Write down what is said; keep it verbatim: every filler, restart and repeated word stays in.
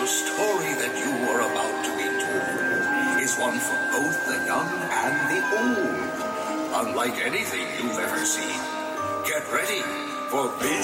story that you are about to be told is one for both the young and the old. Unlike anything you've ever seen. Get ready for Biz